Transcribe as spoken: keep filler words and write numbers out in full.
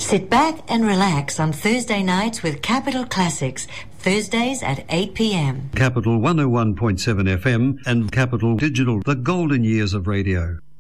Sit back and relax on Thursday nights with Capital Classics, Thursdays at eight p m. Capital one oh one point seven F M and Capital Digital, the golden years of radio.